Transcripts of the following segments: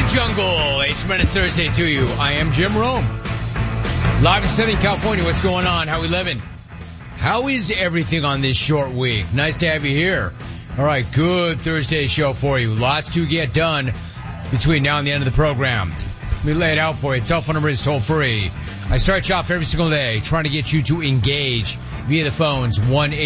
Jungle, a tremendous Thursday to you. I am Jim Rome. Live in Southern California, what's going on? How we living? How is everything on this short week? Nice to have you here. All right, good Thursday show for you. Lots to get done between now and the end of the program. Let me lay it out for you. Telephone number is toll free. I start you off every single day trying to get you to engage via the phones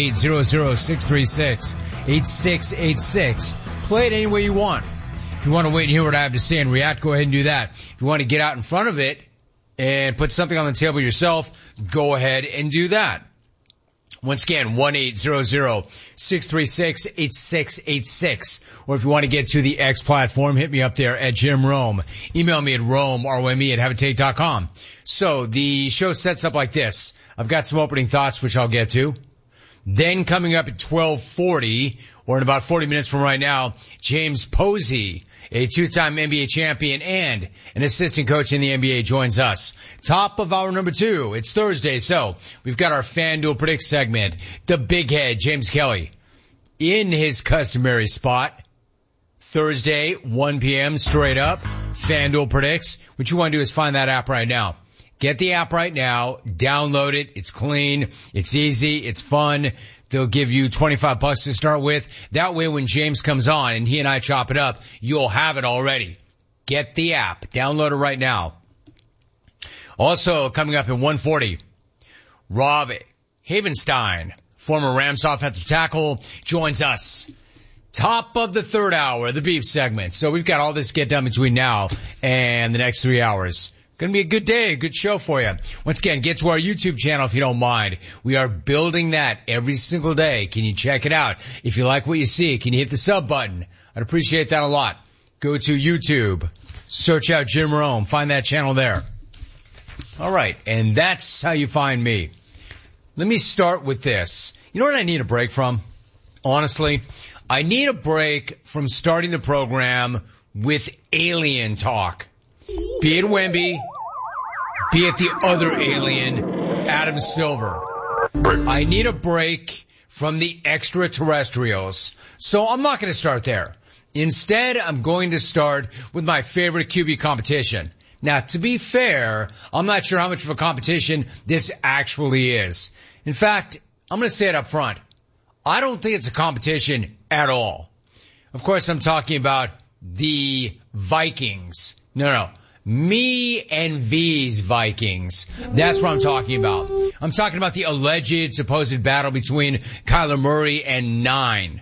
1-800-636-8686. Play it any way you want. If you want to wait and hear what I have to say and react, go ahead and do that. If you want to get out in front of it and put something on the table yourself, go ahead and do that. Once again, 1-800-636-8686. Or if you want to get to the X platform, hit me up there at Jim Rome. Email me at Rome, R-O-M-E, at haveatake.com. So the show sets up like this. I've got some opening thoughts, which I'll get to. Then coming up at 12:40, or in about 40 minutes from right now, James Posey, a two-time NBA champion and an assistant coach in the NBA, joins us. Top of hour number 2. It's Thursday, so we've got our FanDuel Predicts segment. The big head, James Kelly, in his customary spot. Thursday, 1 p.m., straight up, FanDuel Predicts. What you want to do is find that app right now. Get the app right now. Download it. It's clean. It's easy. It's fun. They'll give you $25 to start with. That way when James comes on and he and I chop it up, you'll have it already. Get the app. Download it right now. Also coming up at 1:40, Rob Havenstein, former Rams offensive tackle, joins us. Top of the third hour, the beef segment. So we've got all this to get done between now and the next 3 hours. Going to be a good day, a good show for you. Once again, get to our YouTube channel if you don't mind. We are building that every single day. Can you check it out? If you like what you see, can you hit the sub button? I'd appreciate that a lot. Go to YouTube, search out Jim Rome, find that channel there. All right, and that's how you find me. Let me start with this. You know what I need a break from? Honestly, I need a break from starting the program with alien talk. Be it Wemby, be it the other alien, Adam Silver. I need a break from the extraterrestrials. So I'm not going to start there. Instead, I'm going to start with my favorite QB competition. Now, to be fair, I'm not sure how much of a competition this actually is. In fact, I'm going to say it up front. I don't think it's a competition at all. Of course, I'm talking about the Vikings. No. Me and V's Vikings. That's what I'm talking about. I'm talking about the alleged supposed battle between Kyler Murray and Nine,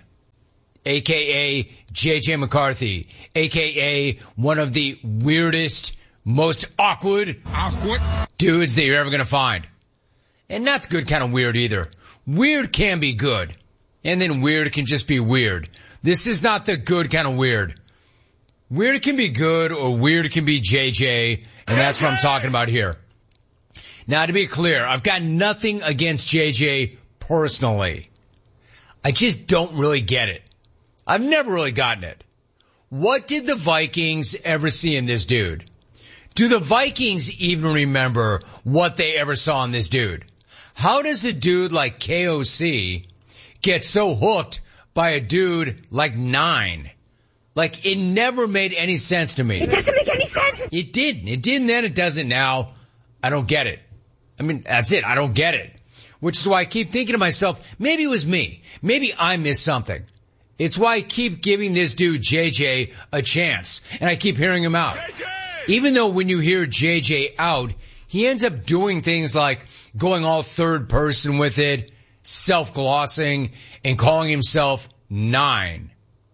a.k.a. J.J. McCarthy, a.k.a. one of the weirdest, most awkward dudes that you're ever going to find. And not the good kind of weird either. Weird can be good. And then weird can just be weird. This is not the good kind of weird. Weird can be good or weird can be JJ, and that's what I'm talking about here. Now, to be clear, I've got nothing against JJ personally. I just don't really get it. I've never really gotten it. What did the Vikings ever see in this dude? Do the Vikings even remember what they ever saw in this dude? How does a dude like KOC get so hooked by a dude like Nine? Like, it never made any sense to me. It doesn't make any sense. It didn't. It didn't then, it doesn't now. I don't get it. I mean, that's it. I don't get it. Which is why I keep thinking to myself, maybe it was me. Maybe I missed something. It's why I keep giving this dude JJ a chance. And I keep hearing him out. JJ! Even though when you hear JJ out, he ends up doing things like going all third person with it, self-glossing, and calling himself Nine.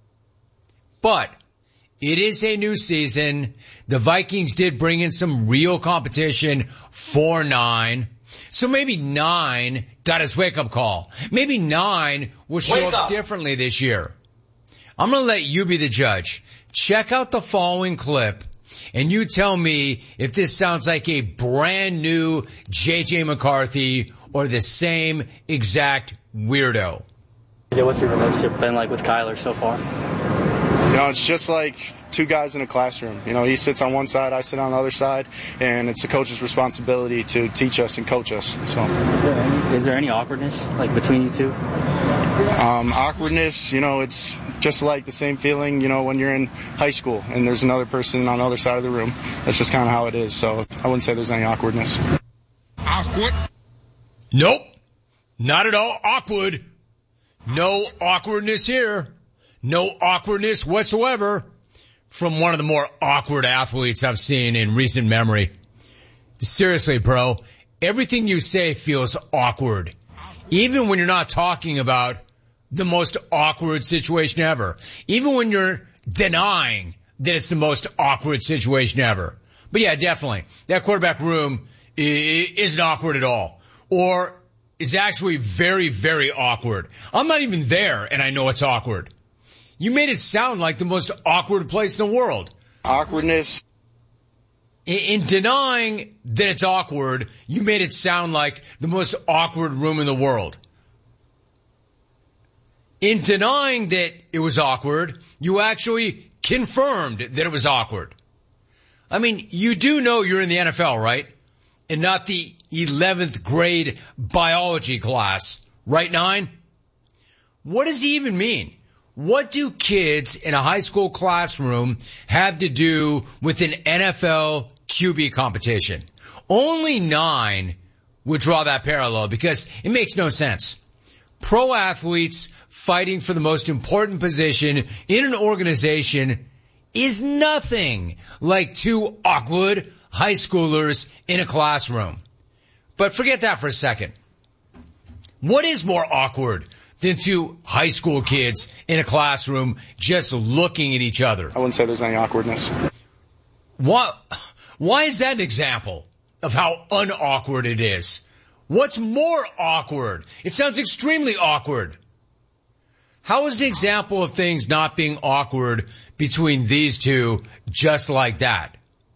But it is a new season. The Vikings did bring in some real competition for Nine. So maybe Nine got his wake-up call. Maybe Nine will show up differently this year. I'm going to let you be the judge. Check out the following clip, and you tell me if this sounds like a brand new J.J. McCarthy or the same exact weirdo. What's your relationship been like with Kyler so far? You know, it's just like two guys in a classroom. You know, he sits on one side, I sit on the other side, and it's the coach's responsibility to teach us and coach us. So, is there any awkwardness like between you two? Awkwardness, it's just like the same feeling, when you're in high school and there's another person on the other side of the room. That's just kind of how it is. So I wouldn't say there's any awkwardness. Awkward? Nope. Not at all awkward. No awkwardness here. No awkwardness whatsoever from one of the more awkward athletes I've seen in recent memory. Seriously, bro, everything you say feels awkward. Even when you're not talking about the most awkward situation ever. Even when you're denying that it's the most awkward situation ever. But yeah, definitely. That quarterback room isn't awkward at all. Or is actually very, very awkward. I'm not even there and I know it's awkward. You made it sound like the most awkward place in the world. Awkwardness. In denying that it's awkward, you made it sound like the most awkward room in the world. In denying that it was awkward, you actually confirmed that it was awkward. I mean, you do know you're in the NFL, right? And not the 11th grade biology class, right, Nine? What does he even mean? What do kids in a high school classroom have to do with an NFL QB competition? Only Nine would draw that parallel because it makes no sense. Pro athletes fighting for the most important position in an organization is nothing like two awkward high schoolers in a classroom. But forget that for a second. What is more awkward than two high school kids in a classroom just looking at each other? I wouldn't say there's any awkwardness. Why is that an example of how unawkward it is? What's more awkward? It sounds extremely awkward. How is the example of things not being awkward between these two just like that?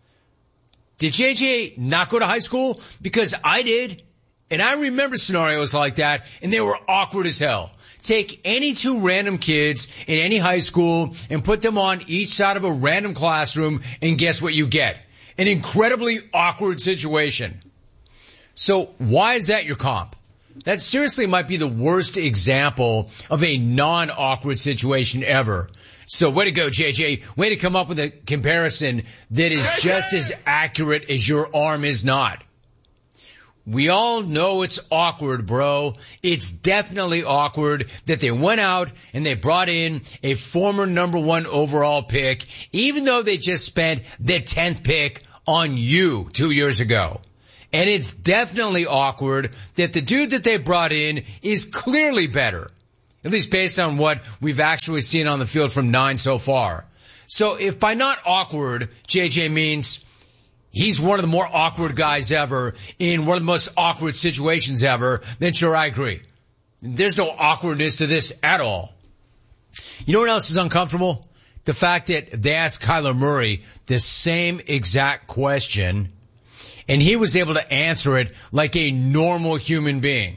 Did JJ not go to high school? Because I did. And I remember scenarios like that, and they were awkward as hell. Take any two random kids in any high school and put them on each side of a random classroom, and guess what you get? An incredibly awkward situation. So why is that your comp? That seriously might be the worst example of a non-awkward situation ever. So way to go, JJ. Way to come up with a comparison that is just as accurate as your arm is not. We all know it's awkward, bro. It's definitely awkward that they went out and they brought in a former number 1 overall pick, even though they just spent the 10th pick on you 2 years ago. And it's definitely awkward that the dude that they brought in is clearly better, at least based on what we've actually seen on the field from Nine so far. So if by not awkward, JJ means he's one of the more awkward guys ever in one of the most awkward situations ever, then sure, I agree. There's no awkwardness to this at all. You know what else is uncomfortable? The fact that they asked Kyler Murray the same exact question, and he was able to answer it like a normal human being.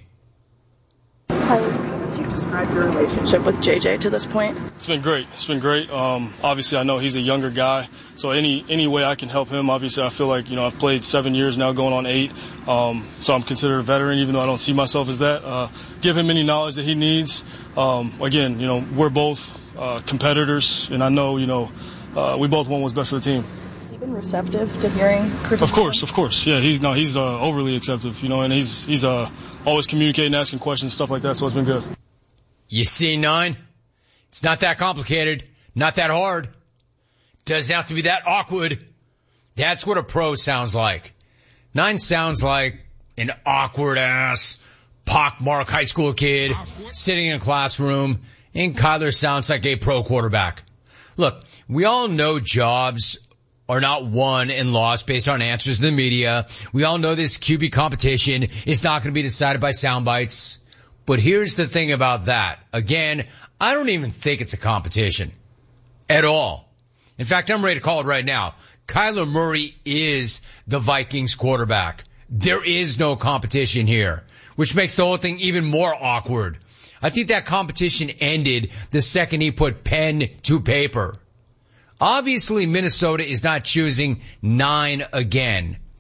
Could you describe your relationship with JJ to this point? It's been great. Obviously, I know he's a younger guy, so any way I can help him. Obviously, I feel like, I've played 7 years now, going on 8, so I'm considered a veteran, even though I don't see myself as that. Give him any knowledge that he needs. Again, we're both competitors, and I know, we both want what's best for the team. Has he been receptive to hearing criticism? Of course. Yeah, he's overly acceptive, and he's always communicating, asking questions, stuff like that, so it's been good. You see, Nine? It's not that complicated, not that hard. Doesn't have to be that awkward. That's what a pro sounds like. Nine sounds like an awkward ass, pockmarked high school kid sitting in a classroom, and Kyler sounds like a pro quarterback. Look, we all know jobs are not won and lost based on answers in the media. We all know this QB competition is not going to be decided by sound bites. But here's the thing about that. Again, I don't even think it's a competition at all. In fact, I'm ready to call it right now. Kyler Murray is the Vikings quarterback. There is no competition here, which makes the whole thing even more awkward. I think that competition ended the second he put pen to paper. Obviously, Minnesota is not choosing Nine again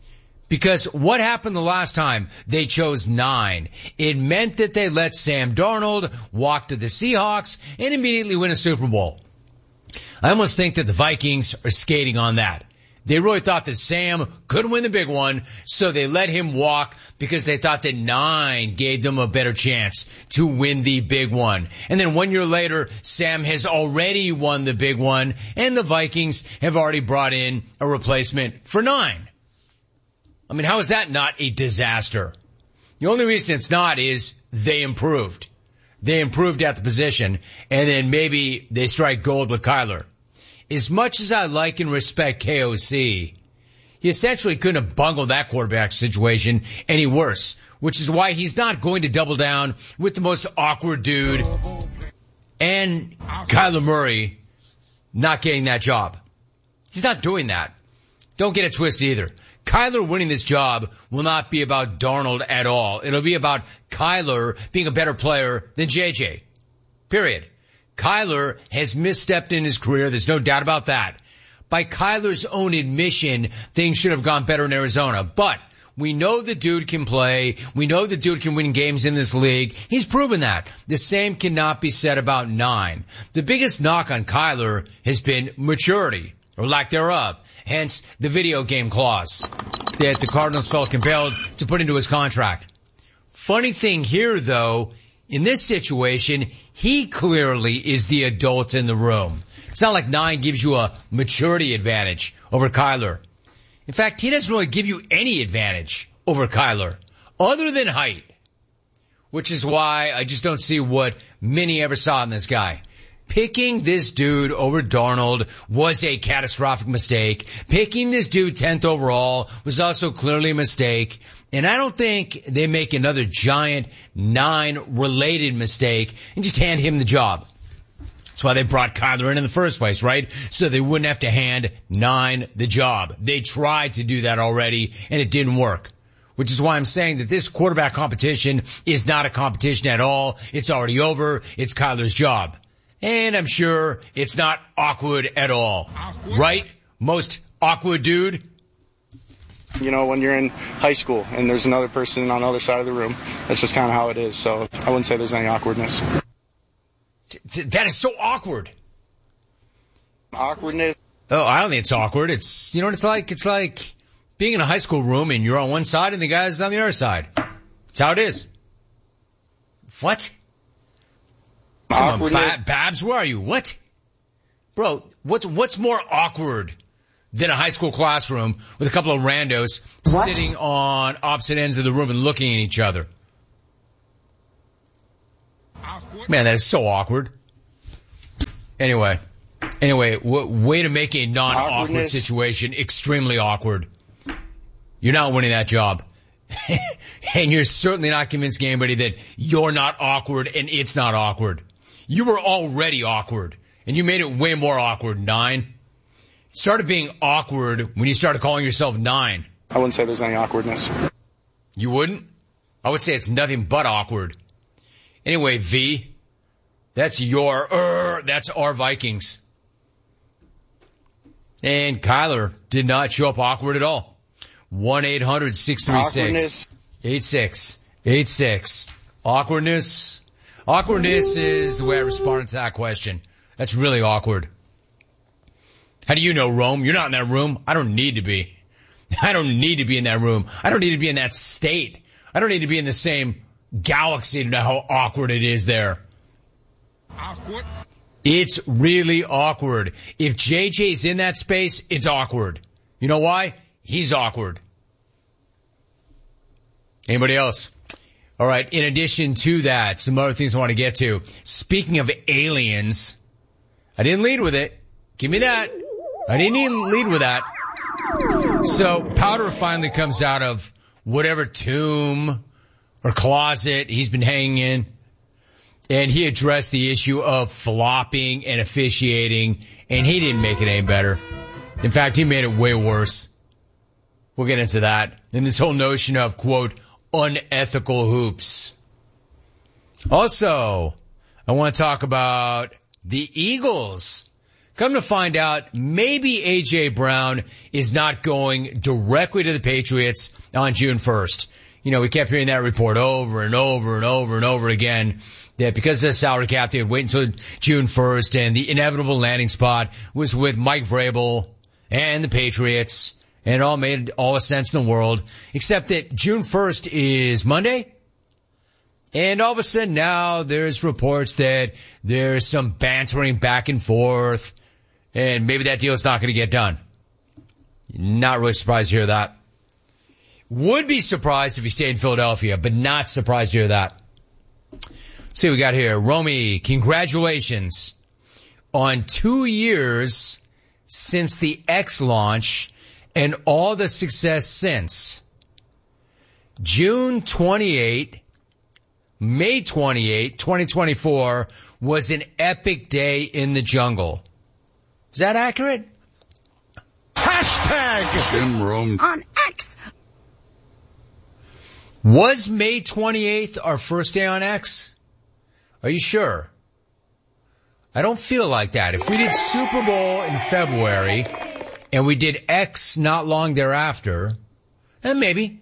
Because what happened the last time they chose 9? It meant that they let Sam Darnold walk to the Seahawks and immediately win a Super Bowl. I almost think that the Vikings are skating on that. They really thought that Sam could win the big one, so they let him walk because they thought that 9 gave them a better chance to win the big one. And then 1 year later, Sam has already won the big one, and the Vikings have already brought in a replacement for 9. I mean, how is that not a disaster? The only reason it's not is they improved. They improved at the position, and then maybe they strike gold with Kyler. As much as I like and respect KOC, he essentially couldn't have bungled that quarterback situation any worse, which is why he's not going to double down with the most awkward dude and Kyler Murray not getting that job. He's not doing that. Don't get it twisted either. Kyler winning this job will not be about Darnold at all. It'll be about Kyler being a better player than JJ. Period. Kyler has misstepped in his career. There's no doubt about that. By Kyler's own admission, things should have gone better in Arizona. But we know the dude can play. We know the dude can win games in this league. He's proven that. The same cannot be said about 9. The biggest knock on Kyler has been maturity, or lack thereof. Hence the video game clause that the Cardinals felt compelled to put into his contract. Funny thing here, though, in this situation, he clearly is the adult in the room. It's not like 9 gives you a maturity advantage over Kyler. In fact, he doesn't really give you any advantage over Kyler other than height, which is why I just don't see what many ever saw in this guy. Picking this dude over Darnold was a catastrophic mistake. Picking this dude 10th overall was also clearly a mistake. And I don't think they make another giant 9-related mistake and just hand him the job. That's why they brought Kyler in the first place, right? So they wouldn't have to hand 9 the job. They tried to do that already, and it didn't work. Which is why I'm saying that this quarterback competition is not a competition at all. It's already over. It's Kyler's job. And I'm sure it's not awkward at all. Right? Most awkward dude? You know, when you're in high school and there's another person on the other side of the room, that's just kind of how it is. So I wouldn't say there's any awkwardness. That is so awkward. Awkwardness? Oh, I don't think it's awkward. It's, you know what it's like? It's like being in a high school room and you're on one side and the guy's on the other side. That's how it is. What? Come on, Babs, where are you? What? Bro, what's more awkward than a high school classroom with a couple of randos sitting on opposite ends of the room and looking at each other? Awkward. Man, that is so awkward. Anyway, way to make a non-awkward situation extremely awkward. You're not winning that job. And you're certainly not convincing anybody that you're not awkward and it's not awkward. You were already awkward, and you made it way more awkward, 9. It started being awkward when you started calling yourself 9. I wouldn't say there's any awkwardness. You wouldn't? I would say it's nothing but awkward. Anyway, V, that's that's our Vikings. And Kyler did not show up awkward at all. 1-800-636-8686. Awkwardness. Awkwardness is the way I responded to that question. That's really awkward. How do you know, Rome? You're not in that room. I don't need to be. I don't need to be in that room. I don't need to be in that state. I don't need to be in the same galaxy to know how awkward it is there. Awkward? It's really awkward. If JJ's in that space, it's awkward. You know why? He's awkward. Anybody else? All right. In addition to that, some other things I want to get to. Speaking of aliens, I didn't lead with it. Give me that. I didn't even lead with that. So Powder finally comes out of whatever tomb or closet he's been hanging in, and he addressed the issue of flopping and officiating, and he didn't make it any better. In fact, he made it way worse. We'll get into that. And this whole notion of, quote, unethical hoops. Also, I want to talk about the Eagles Come to find out, maybe A.J. Brown is not going directly to the Patriots on June 1st. You know, we kept hearing that report over and over and over and over again that because of the salary cap, they would wait until June 1st, and the inevitable landing spot was with Mike Vrabel and the Patriots, and it all made all the sense in the world, except that June 1st is Monday. And all of a sudden now there's reports that there's some bantering back and forth, and maybe that deal's not going to get done. Not really surprised to hear that. Would be surprised if he stayed in Philadelphia, but not surprised to hear that. Let's see what we got here. Romy, congratulations on 2 years since the X launch and all the success since. June 28, May 28, 2024 was an epic day in the jungle. Is that accurate? Hashtag Jim Rome on X. Was May 28th our first day on X? Are you sure? I don't feel like that. If we did Super Bowl in February and we did X not long thereafter, then maybe.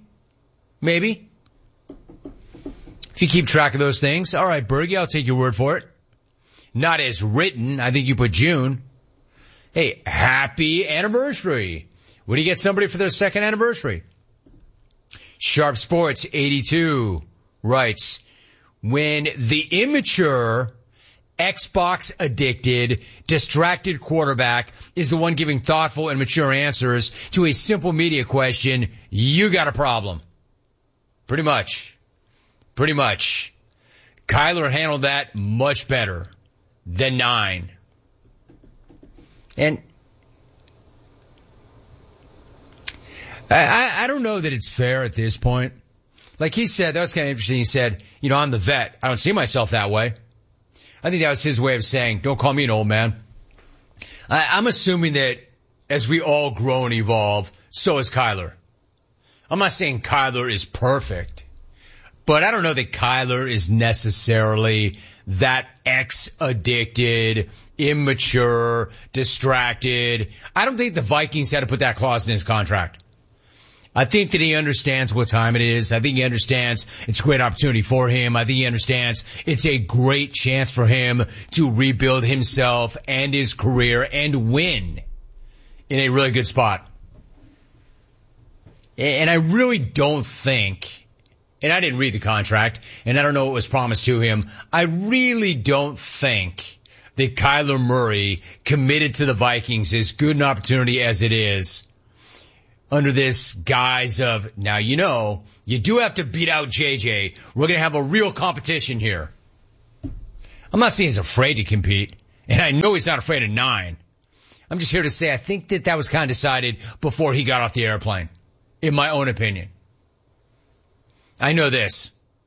If you keep track of those things. All right, Bergie, I'll take your word for it. Not as written. I think you put June. Hey, happy anniversary. When do you get somebody for their second anniversary? Sharp Sports 82 writes, when the immature, Xbox addicted, distracted quarterback is the one giving thoughtful and mature answers to a simple media question, you got a problem. Pretty much. Kyler handled that much better than 9. And I don't know that it's fair at this point. Like he said, that was kind of interesting. He said, you know, I'm the vet. I don't see myself that way. I think that was his way of saying, don't call me an old man. I'm assuming that as we all grow and evolve, so is Kyler. I'm not saying Kyler is perfect, but I don't know that Kyler is necessarily that X-addicted, immature, distracted. I don't think the Vikings had to put that clause in his contract. I think that he understands what time it is. I think he understands it's a great opportunity for him. I think he understands it's a great chance for him to rebuild himself and his career and win in a really good spot. And I really don't think, and I didn't read the contract, and I don't know what was promised to him, I really don't think that Kyler Murray committed to the Vikings as good an opportunity as it is under this guise of, now you know, you do have to beat out JJ. We're going to have a real competition here. I'm not saying he's afraid to compete, and I know he's not afraid of 9. I'm just here to say I think that was kind of decided before he got off the airplane, in my own opinion. I know this.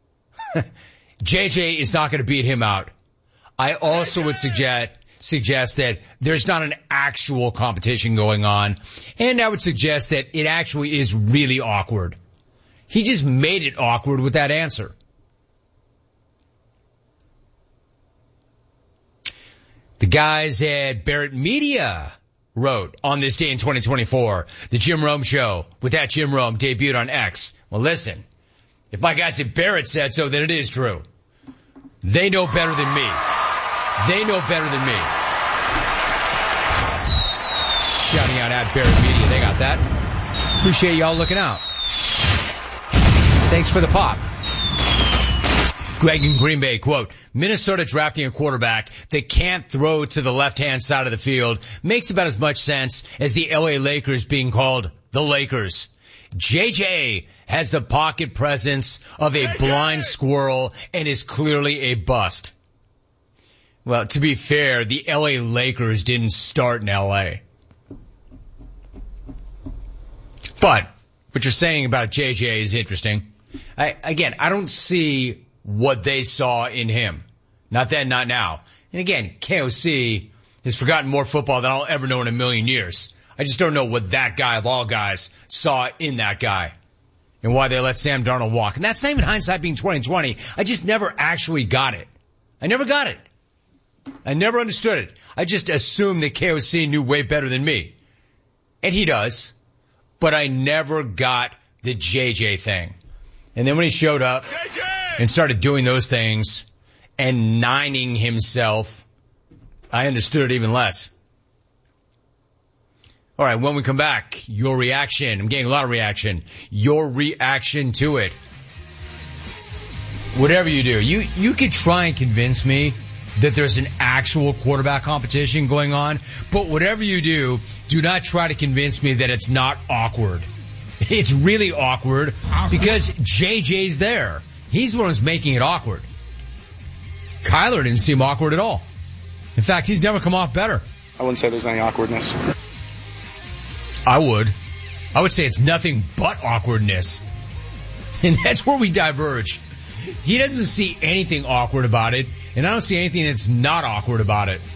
JJ is not going to beat him out. I also would suggest that there's not an actual competition going on, and I would suggest that it actually is really awkward. He just made it awkward with that answer. The guys at Barrett Media wrote on this day in 2024, the Jim Rome Show with that Jim Rome debuted on X. Well, listen, if my guys at Barrett said so, then it is true. They know better than me. They know better than me. Shouting out at Barrett Media. They got that. Appreciate y'all looking out. Thanks for the pop. Greg in Green Bay, quote, Minnesota drafting a quarterback that can't throw to the left-hand side of the field makes about as much sense as the LA Lakers being called the Lakers. JJ has the pocket presence of a blind squirrel and is clearly a bust. Well, to be fair, the LA Lakers didn't start in LA. But what you're saying about JJ is interesting. I don't see what they saw in him. Not then, not now. And again, KOC has forgotten more football than I'll ever know in a million years. I just don't know what that guy of all guys saw in that guy and why they let Sam Darnold walk. And that's not even hindsight being 20/20. I just never actually got it. I never got it. I never understood it. I just assumed that KOC knew way better than me. And he does. But I never got the JJ thing. And then when he showed up and started doing those things and nining himself, I understood it even less. All right, when we come back, your reaction. I'm getting a lot of reaction. Your reaction to it. Whatever you do, you could try and convince me that there's an actual quarterback competition going on, but whatever you do, do not try to convince me that it's not awkward. It's really awkward because JJ's there. He's the one who's making it awkward. Kyler didn't seem awkward at all. In fact, he's never come off better. I wouldn't say there's any awkwardness. I would say it's nothing but awkwardness. And that's where we diverge. He doesn't see anything awkward about it, and I don't see anything that's not awkward about it.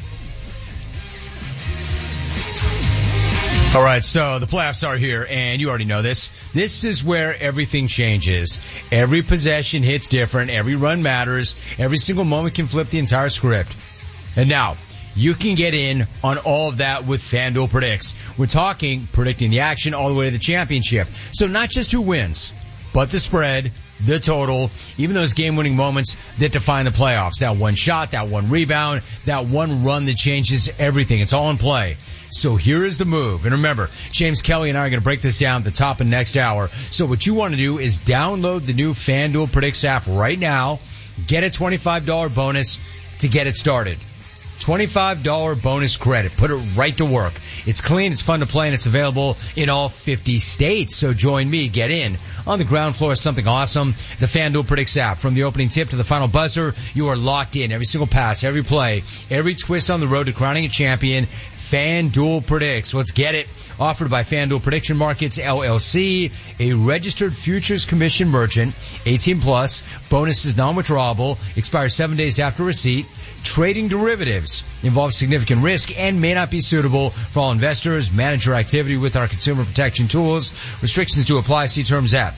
All right, so the playoffs are here, and you already know this. This is where everything changes. Every possession hits different. Every run matters. Every single moment can flip the entire script. And now, you can get in on all of that with FanDuel Predicts. We're talking predicting the action all the way to the championship. So not just who wins, but the spread, the total, even those game-winning moments that define the playoffs. That one shot, that one rebound, that one run that changes everything. It's all in play. So here is the move. And remember, James Kelly and I are going to break this down at the top of next hour. So what you want to do is download the new FanDuel Predicts app right now. Get a $25 bonus to get it started. $25 bonus credit. Put it right to work. It's clean, it's fun to play, and it's available in all 50 states. So join me. Get in. On the ground floor is something awesome. The FanDuel Predicts app. From the opening tip to the final buzzer, you are locked in. Every single pass, every play, every twist on the road to crowning a champion. FanDuel Predicts. Let's get it. Offered by FanDuel Prediction Markets, LLC, a registered futures commission merchant, 18 plus, bonus is non-withdrawable, expires 7 days after receipt. Trading derivatives involves significant risk and may not be suitable for all investors. Manage your activity with our consumer protection tools. Restrictions do apply. See terms at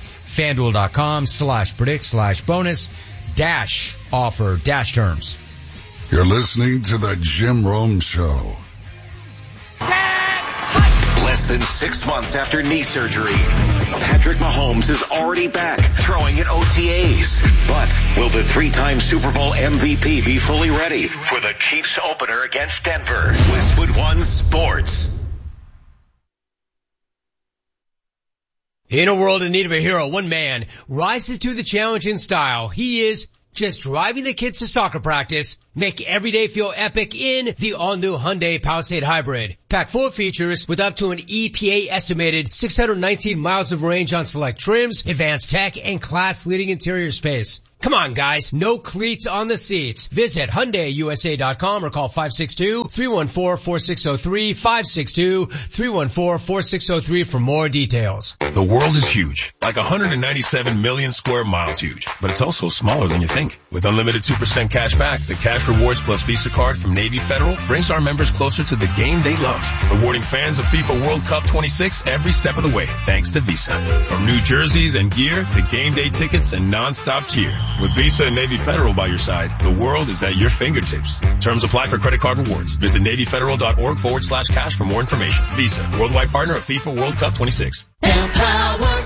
FanDuel.com/predict/bonus-offer-terms. You're listening to the Jim Rome Show. Less than 6 months after knee surgery, Patrick Mahomes is already back throwing at OTAs. But will the three-time Super Bowl MVP be fully ready for the Chiefs opener against Denver? Westwood One Sports. In a world in need of a hero, one man rises to the challenge in style. He is just driving the kids to soccer practice, make every day feel epic in the all-new Hyundai Palisade Hybrid. Packed full of features with up to an EPA estimated 619 miles of range on select trims, advanced tech, and class-leading interior space. Come on, guys. No cleats on the seats. Visit HyundaiUSA.com or call 562-314-4603, 562-314-4603 for more details. The world is huge, like 197 million square miles huge, but it's also smaller than you think. With unlimited 2% cash back, the Cash Rewards Plus Visa card from Navy Federal brings our members closer to the game they love, rewarding fans of FIFA World Cup 26 every step of the way, thanks to Visa. From new jerseys and gear to game day tickets and non-stop cheer. With Visa and Navy Federal by your side, the world is at your fingertips. Terms apply for credit card rewards. Visit NavyFederal.org/cash for more information. Visa, worldwide partner of FIFA World Cup 26. Empower.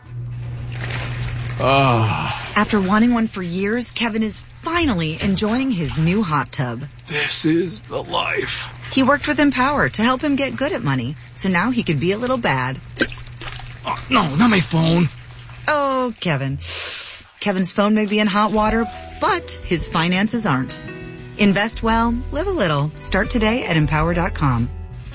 After wanting one for years, Kevin is finally enjoying his new hot tub. This is the life. He worked with Empower to help him get good at money, so now he can be a little bad. Oh, no, not my phone. Oh, Kevin. Kevin's phone may be in hot water, but his finances aren't. Invest well, live a little. Start today at Empower.com.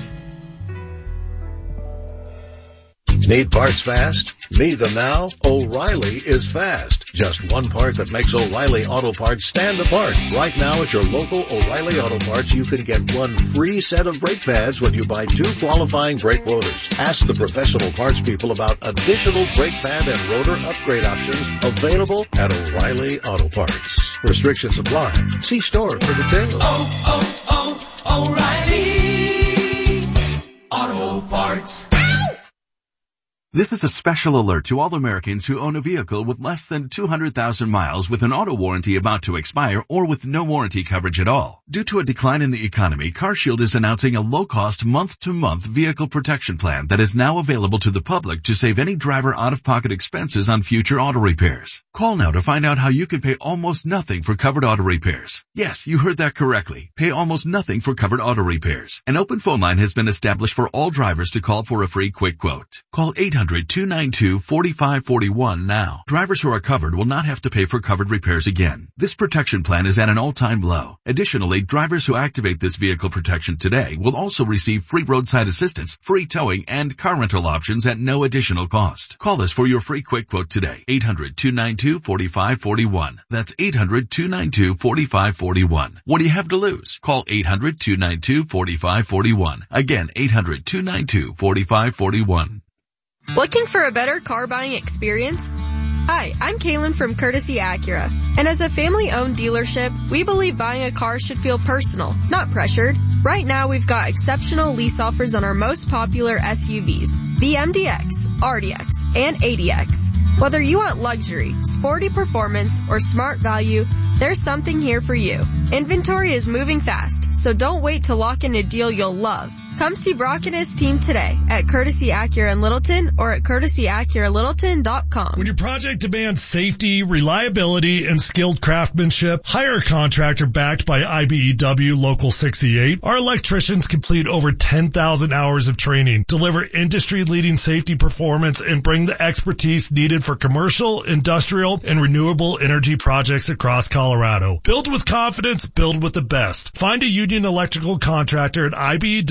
Need parts fast? Need them now? O'Reilly is fast. Just one part that makes O'Reilly Auto Parts stand apart. Right now at your local O'Reilly Auto Parts, you can get one free set of brake pads when you buy 2 qualifying brake rotors. Ask the professional parts people about additional brake pad and rotor upgrade options available at O'Reilly Auto Parts. Restrictions apply. See store for details. O'Reilly Auto Parts. This is a special alert to all Americans who own a vehicle with less than 200,000 miles with an auto warranty about to expire or with no warranty coverage at all. Due to a decline in the economy, CarShield is announcing a low-cost month-to-month vehicle protection plan that is now available to the public to save any driver out-of-pocket expenses on future auto repairs. Call now to find out how you can pay almost nothing for covered auto repairs. Yes, you heard that correctly. Pay almost nothing for covered auto repairs. An open phone line has been established for all drivers to call for a free quick quote. Call 800-292-4541 now. Drivers who are covered will not have to pay for covered repairs again. This protection plan is at an all-time low. Additionally, drivers who activate this vehicle protection today will also receive free roadside assistance, free towing, and car rental options at no additional cost. Call us for your free quick quote today. 800-292-4541. That's 800-292-4541. What do you have to lose? Call 800-292-4541. Again, 800-292-4541. Looking for a better car buying experience? Hi, I'm Kaylin from Courtesy Acura, and as a family-owned dealership, we believe buying a car should feel personal, not pressured. Right now, we've got exceptional lease offers on our most popular SUVs, the MDX, RDX, and ADX. Whether you want luxury, sporty performance, or smart value, there's something here for you. Inventory is moving fast, so don't wait to lock in a deal you'll love. Come see Brock and his team today at Courtesy Acura in Littleton or at CourtesyAcuraLittleton.com. When your project demands safety, reliability, and skilled craftsmanship, hire a contractor backed by IBEW Local 68. Our electricians complete over 10,000 hours of training, deliver industry-leading safety performance, and bring the expertise needed for commercial, industrial, and renewable energy projects across Colorado. Build with confidence, build with the best. Find a Union Electrical contractor at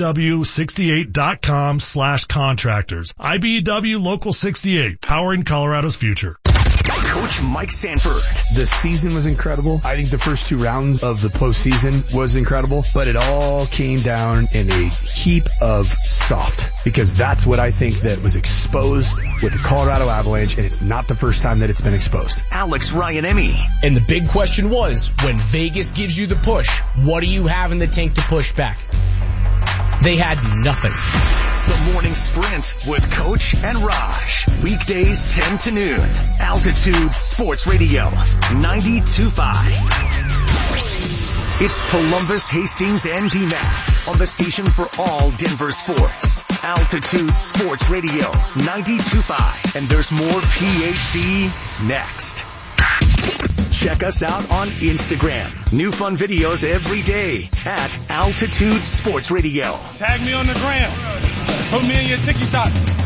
IBEW68.com/contractors. IBEW Local 68, powering Colorado's future. Coach Mike Sanford. The season was incredible. I think the first two rounds of the postseason was incredible, but it all came down in a heap of soft, because that's what I think that was exposed with the Colorado Avalanche, and it's not the first time that it's been exposed. Alex Ryan-Emmy. And the big question was, when Vegas gives you the push, what do you have in the tank to push back? They had nothing. The Morning Sprint with Coach and Raj. Weekdays 10 to noon. Altitude Sports Radio 92.5. It's Columbus, Hastings, and DMAC on the station for all Denver sports. Altitude Sports Radio 92.5. And there's more PHD next. Check us out on Instagram. New fun videos every day at Altitude Sports Radio. Tag me on the gram. Put me in your TikTok.